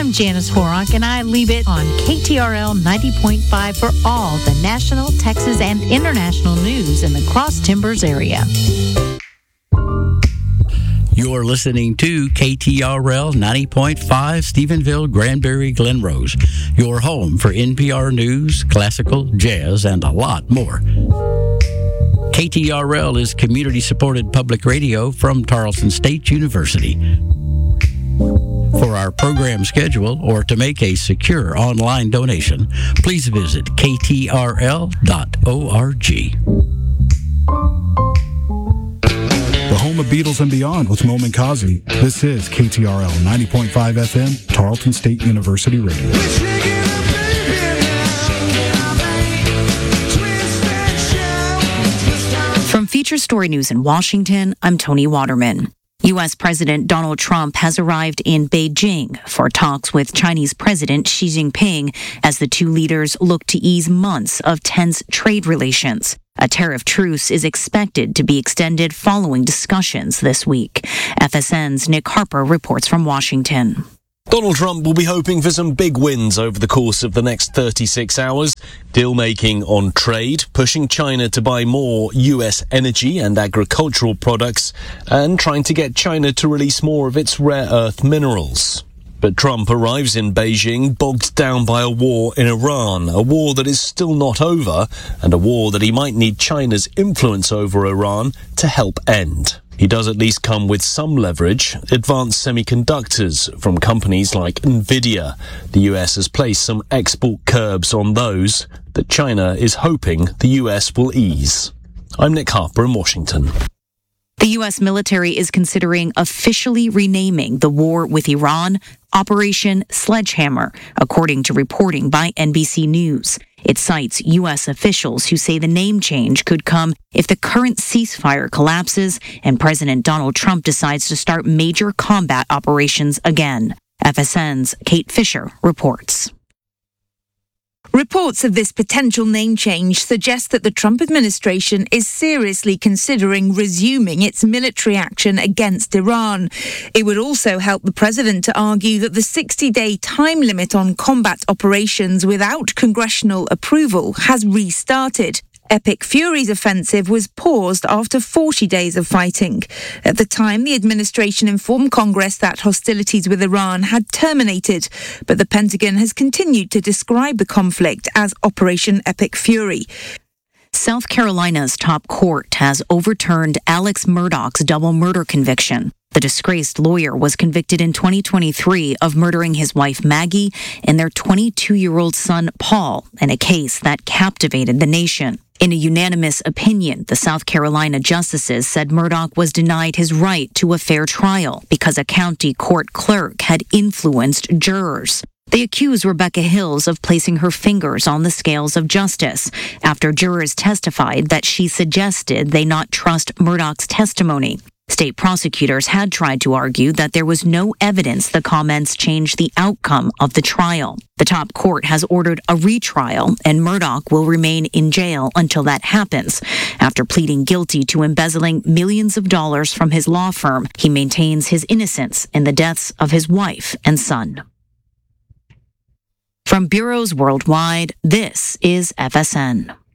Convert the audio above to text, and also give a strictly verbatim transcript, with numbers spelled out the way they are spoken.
I'm Janice Horak, and I leave it on K T R L ninety point five for all the national, Texas, and international news in the Cross Timbers area. You're listening to K T R L ninety point five, Stephenville, Granbury, Glen Rose, your home for N P R News, classical, jazz, and a lot more. K T R L is community-supported public radio from Tarleton State University. For our program schedule or to make a secure online donation, please visit k t r l dot org. The home of Beatles and Beyond with Mo Kazi. This is K T R L ninety point five F M, Tarleton State University Radio. From Feature Story News in Washington, I'm Tony Waterman. U S. President Donald Trump has arrived in Beijing for talks with Chinese President Xi Jinping as the two leaders look to ease months of tense trade relations. A tariff truce is expected to be extended following discussions this week. F S N's Nick Harper reports from Washington. Donald Trump will be hoping for some big wins over the course of the next thirty-six hours. Deal-making on trade, pushing China to buy more U S energy and agricultural products, and trying to get China to release more of its rare earth minerals. But Trump arrives in Beijing bogged down by a war in Iran, a war that is still not over, and a war that he might need China's influence over Iran to help end. He does at least come with some leverage, advanced semiconductors from companies like Nvidia. The U S has placed some export curbs on those that China is hoping the U S will ease. I'm Nick Harper in Washington. The U S military is considering officially renaming the war with Iran Operation Sledgehammer, according to reporting by N B C News. It cites U S officials who say the name change could come if the current ceasefire collapses and President Donald Trump decides to start major combat operations again. F S N's Kate Fisher reports. Reports of this potential name change suggest that the Trump administration is seriously considering resuming its military action against Iran. It would also help the president to argue that the sixty-day time limit on combat operations without congressional approval has restarted. Epic Fury's offensive was paused after forty days of fighting. At the time, the administration informed Congress that hostilities with Iran had terminated, but the Pentagon has continued to describe the conflict as Operation Epic Fury. South Carolina's top court has overturned Alex Murdaugh's double murder conviction. The disgraced lawyer was convicted in twenty twenty-three of murdering his wife Maggie and their twenty-two-year-old son Paul in a case that captivated the nation. In a unanimous opinion, the South Carolina justices said Murdaugh was denied his right to a fair trial because a county court clerk had influenced jurors. They accused Rebecca Hills of placing her fingers on the scales of justice after jurors testified that she suggested they not trust Murdaugh's testimony. State prosecutors had tried to argue that there was no evidence the comments changed the outcome of the trial. The top court has ordered a retrial, and Murdaugh will remain in jail until that happens. After pleading guilty to embezzling millions of dollars from his law firm, he maintains his innocence in the deaths of his wife and son. From bureaus worldwide, this is F S N.